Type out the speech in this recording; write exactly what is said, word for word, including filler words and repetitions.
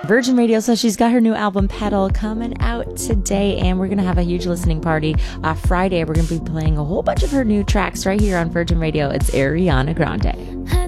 Virgin Radio, so she's got her new album Pedal coming out today, and we're going to have a huge listening party uh, Friday. We're going to be playing a whole bunch of her new tracks right here on Virgin Radio. It's Ariana Grande.